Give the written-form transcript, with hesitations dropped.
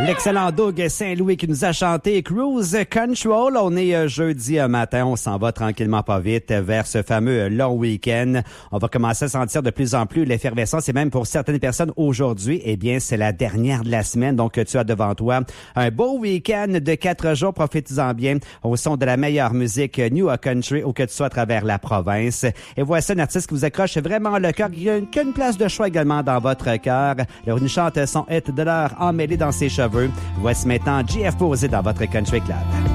L'excellent Doug Saint-Louis qui nous a chanté Cruise Control. On est jeudi matin, on s'en va tranquillement pas vite vers ce fameux long week-end. On va commencer à sentir de plus en plus l'effervescence et même pour certaines personnes aujourd'hui, eh bien, c'est la dernière de la semaine. Donc, tu as devant toi un beau week-end de 4 jours. Profitez-en bien au son de la meilleure musique New Country, où que tu sois à travers la province. Et voici un artiste qui vous accroche vraiment le cœur, qui a une place de choix également dans votre cœur. Il nous chante son hit de l'heure emmêlé dans ses cheveux. Voici maintenant JF Posé dans votre Country Club.